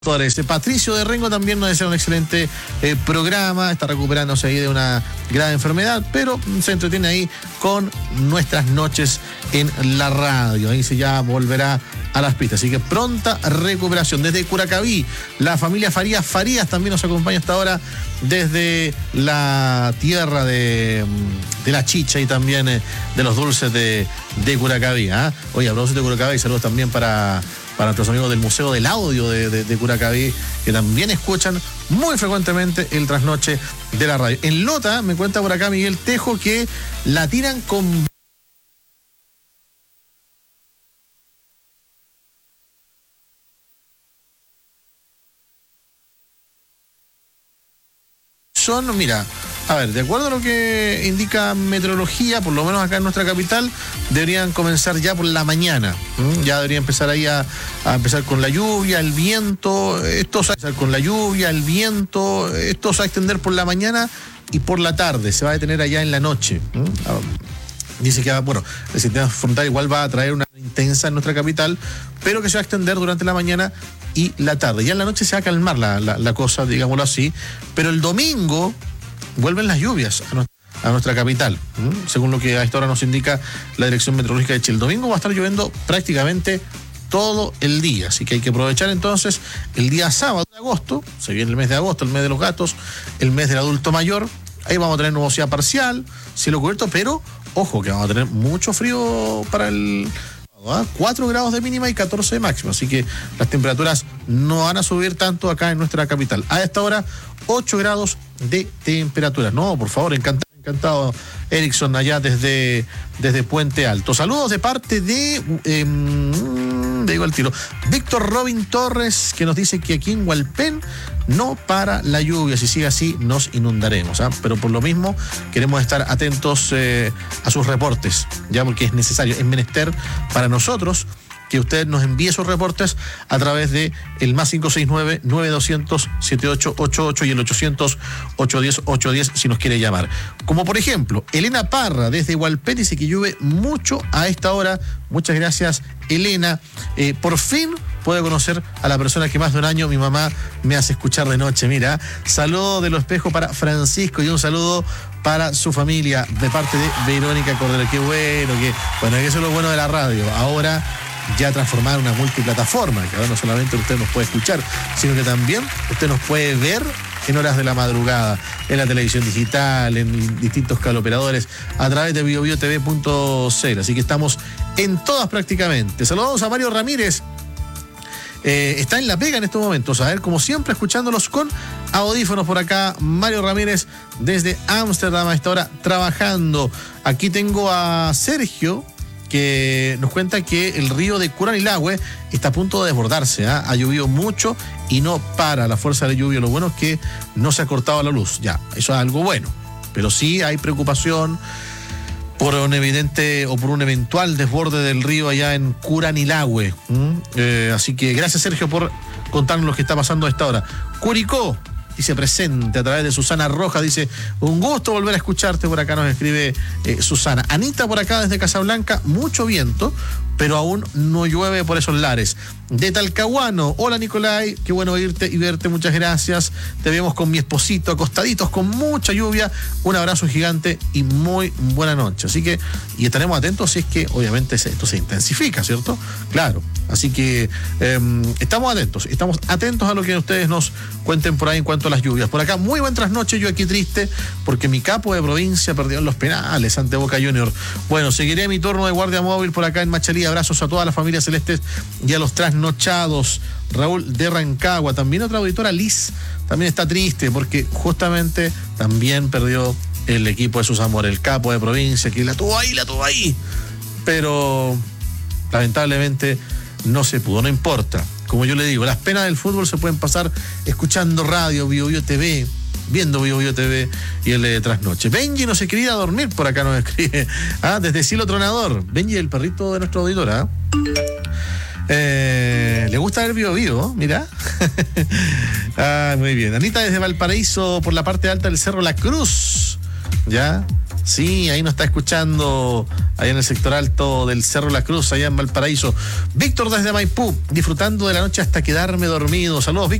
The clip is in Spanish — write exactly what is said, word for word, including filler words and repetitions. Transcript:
Patricio de Rengo también nos desea un excelente eh, programa, está recuperándose ahí de una grave enfermedad, pero se entretiene ahí con nuestras noches en la radio. Ahí se ya volverá a las pistas, así que pronta recuperación. Desde Curacaví, la familia Farías Farías también nos acompaña hasta ahora desde la tierra de, de la chicha y también eh, de los dulces de, de Curacaví. ¿eh? Oye, a propósito de Curacaví, saludos también para... para nuestros amigos del Museo del Audio de, de, de Curacaví, que también escuchan muy frecuentemente el trasnoche de la radio. En Lota, me cuenta por acá Miguel Tejo, que la tiran con... Son, mira... A ver, de acuerdo a lo que indica meteorología, por lo menos acá en nuestra capital, deberían comenzar ya por la mañana. ¿Mm? Ya debería empezar ahí a, a empezar con la lluvia, el viento. Esto se va a empezar con la lluvia, el viento. Esto se va a extender por la mañana y por la tarde. Se va a detener allá en la noche. ¿Mm? Dice que, bueno, el sistema frontal igual va a traer una intensa en nuestra capital, pero que se va a extender durante la mañana y la tarde. Ya en la noche se va a calmar la, la, la cosa, digámoslo así. Pero el domingo vuelven las lluvias a nuestra, a nuestra capital, ¿m? según lo que a esta hora nos indica la Dirección Meteorológica de Chile. El domingo va a estar lloviendo prácticamente todo el día, así que hay que aprovechar entonces el día sábado de agosto. Se viene el mes de agosto, el mes de los gatos, el mes del adulto mayor. Ahí vamos a tener nubosidad parcial, cielo cubierto, pero ojo que vamos a tener mucho frío para el... cuatro grados de mínima y catorce de máxima, así que las temperaturas no van a subir tanto acá en nuestra capital. A esta hora, ocho grados de temperatura. No, por favor, encantado, encantado Erickson, allá desde, desde Puente Alto. Saludos de parte de, eh, le digo al tiro, Víctor Robin Torres, que nos dice que aquí en Hualpén no para la lluvia. Si sigue así, nos inundaremos. ¿eh? Pero por lo mismo, queremos estar atentos eh, a sus reportes, ya porque es necesario, es menester para nosotros que usted nos envíe sus reportes a través de el más cinco seis nueve, nueve doscientos, setenta y ocho ochenta y ocho y el ochocientos, ochocientos diez, ochocientos diez si nos quiere llamar. Como por ejemplo, Elena Parra desde Hualpén dice que llueve mucho a esta hora. Muchas gracias, Elena. Eh, por fin puedo conocer a la persona que más de un año mi mamá me hace escuchar de noche. Mira, saludo de Lo Espejo para Francisco y un saludo para su familia de parte de Verónica Cordero. Qué bueno, que bueno, que eso es lo bueno de la radio. Ahora ya transformar en una multiplataforma, que ahora no solamente usted nos puede escuchar, sino que también usted nos puede ver en horas de la madrugada, en la televisión digital, en distintos caloperadores, a través de bio bio t v punto c l. Así que estamos en todas prácticamente. Saludamos a Mario Ramírez. Eh, está en la pega en estos momentos, a ver, como siempre, escuchándolos con audífonos por acá. Mario Ramírez desde Ámsterdam a esta hora trabajando. Aquí tengo a Sergio, que nos cuenta que el río de Curanilahue está a punto de desbordarse. ¿eh? Ha llovido mucho y no para la fuerza de lluvia. Lo bueno es que no se ha cortado la luz. Ya, eso es algo bueno. Pero sí hay preocupación por un evidente o por un eventual desborde del río allá en Curanilahue. ¿Mm? Eh, así que gracias, Sergio, por contarnos lo que está pasando a esta hora. Curicó dice presente a través de Susana Rojas, dice un gusto volver a escucharte. Por acá nos escribe eh, Susana. Anita por acá desde Casablanca, mucho viento, pero aún no llueve por esos lares. De Talcahuano, hola Nicolai, qué bueno oírte y verte, muchas gracias. Te vemos con mi esposito acostaditos con mucha lluvia. Un abrazo gigante y muy buena noche. Así que, y estaremos atentos si es que obviamente esto se intensifica, ¿cierto? Claro. Así que eh, estamos atentos, estamos atentos a lo que ustedes nos cuenten por ahí en cuanto a las lluvias. Por acá, muy buenas noches, yo aquí triste porque mi capo de provincia perdió en los penales ante Boca Junior. Bueno, seguiré mi turno de guardia móvil por acá en Machalí. Abrazos a todas las familias celestes y a los trasnochados. Raúl de Rancagua, también otra auditora, Liz, también está triste porque justamente también perdió el equipo de sus amores, el capo de provincia, que la tuvo ahí, la tuvo ahí. Pero lamentablemente no se pudo, no importa. Como yo le digo, las penas del fútbol se pueden pasar escuchando radio, Bio Bio T V, viendo Bio Bio T V y el de Trasnoche. Benji no se quería ir a dormir, por acá nos escribe. Ah, desde Cielo Tronador. Benji, el perrito de nuestra auditora. Eh, le gusta ver Bio Bio, mira. Ah, muy bien. Anita desde Valparaíso, por la parte alta del Cerro La Cruz. Ya. Sí, ahí nos está escuchando, allá en el sector alto del Cerro La Cruz, allá en Valparaíso. Víctor desde Maipú, disfrutando de la noche hasta quedarme dormido. Saludos, Víctor.